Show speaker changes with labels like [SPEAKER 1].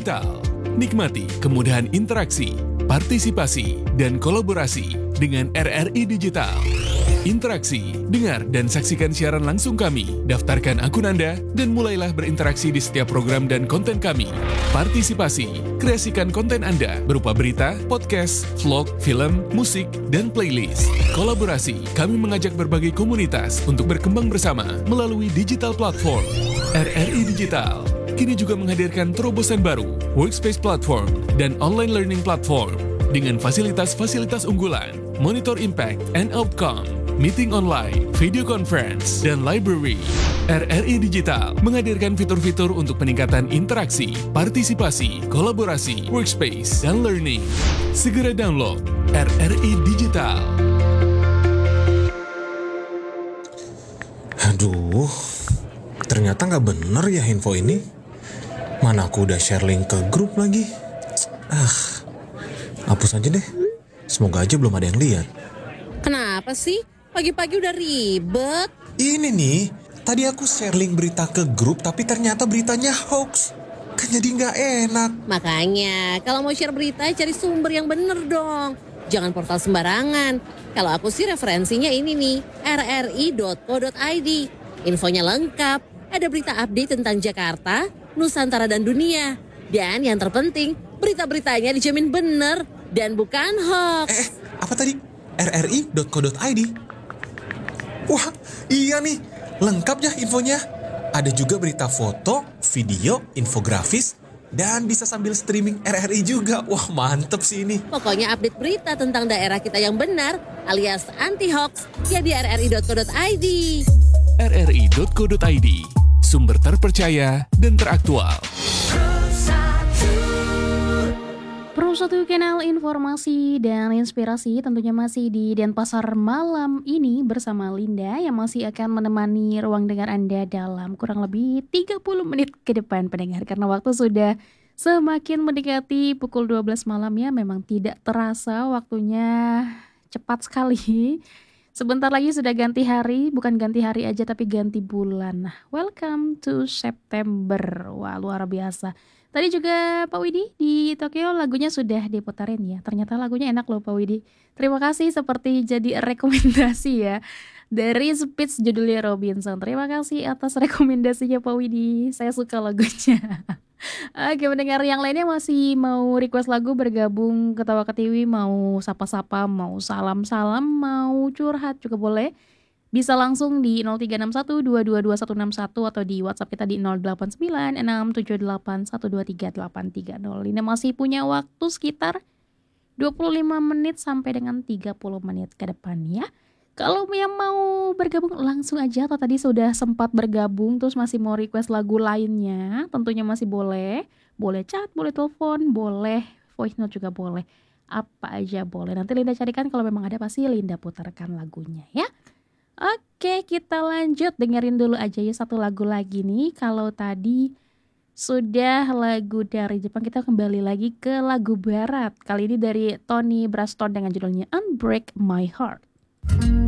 [SPEAKER 1] Digital. Nikmati kemudahan interaksi, partisipasi, dan kolaborasi dengan RRI Digital. Interaksi, dengar dan saksikan siaran langsung kami, daftarkan akun Anda, dan mulailah berinteraksi di setiap program dan konten kami. Partisipasi, kreasikan konten Anda berupa berita, podcast, vlog, film, musik, dan playlist. Kolaborasi, kami mengajak berbagai komunitas untuk berkembang bersama melalui digital platform. RRI Digital kini juga menghadirkan terobosan baru, workspace platform, dan online learning platform dengan fasilitas-fasilitas unggulan, monitor impact and outcome, meeting online, video conference, dan library. RRI Digital menghadirkan fitur-fitur untuk peningkatan interaksi, partisipasi, kolaborasi, workspace, dan learning. Segera download RRI Digital.
[SPEAKER 2] Aduh, ternyata nggak bener ya info ini. Mana aku udah share link ke grup lagi. Hapus aja deh. Semoga aja belum ada yang lihat.
[SPEAKER 3] Kenapa sih? Pagi-pagi udah ribet.
[SPEAKER 2] Ini nih, tadi aku share link berita ke grup tapi ternyata beritanya hoax. Kan jadi nggak enak.
[SPEAKER 3] Makanya, kalau mau share berita cari sumber yang bener dong. Jangan portal sembarangan. Kalau aku sih referensinya ini nih, rri.co.id. Infonya lengkap, ada berita update tentang Jakarta, Nusantara dan dunia. Dan yang terpenting, berita-beritanya dijamin bener dan bukan hoax.
[SPEAKER 2] Apa tadi? rri.co.id? Wah, iya nih. Lengkap ya infonya. Ada juga berita foto, video, infografis, dan bisa sambil streaming RRI juga. Wah, mantep sih ini.
[SPEAKER 3] Pokoknya update berita tentang daerah kita yang benar alias anti-hoax ya di rri.co.id.
[SPEAKER 1] rri.co.id, sumber terpercaya dan teraktual.
[SPEAKER 4] Pro 1 kanal informasi dan inspirasi tentunya masih di Denpasar malam ini bersama Linda yang masih akan menemani ruang dengar Anda dalam kurang lebih 30 menit ke depan pendengar. Karena waktu sudah semakin mendekati pukul 12 malam ya, memang tidak terasa waktunya cepat sekali. Sebentar lagi sudah ganti hari, bukan ganti hari aja tapi ganti bulan. Nah, welcome to September. Wah, luar biasa. Tadi juga Pak Widi di Tokyo lagunya sudah diputarin ya. Ternyata lagunya enak loh Pak Widi. Terima kasih seperti jadi rekomendasi ya. Dari Spitz judulnya Robinson. Terima kasih atas rekomendasinya Pak Widi. Saya suka lagunya. Oke, pendengar yang lainnya masih mau request lagu, bergabung ketawa ketiwi, mau sapa-sapa, mau salam-salam, mau curhat juga boleh. Bisa langsung di 0361222161 atau di WhatsApp kita di 089678123830. Ini masih punya waktu sekitar 25 menit sampai dengan 30 menit ke depan ya. Kalau yang mau bergabung langsung aja, atau tadi sudah sempat bergabung terus masih mau request lagu lainnya, tentunya masih boleh. Boleh chat, boleh telepon, boleh voice note juga boleh. Apa aja boleh. Nanti Linda carikan, kalau memang ada pasti Linda putarkan lagunya ya. Oke, kita lanjut, dengerin dulu aja ya satu lagu lagi nih. Kalau tadi sudah lagu dari Jepang, kita kembali lagi ke lagu barat. Kali ini dari Toni Braston dengan judulnya Unbreak My Heart.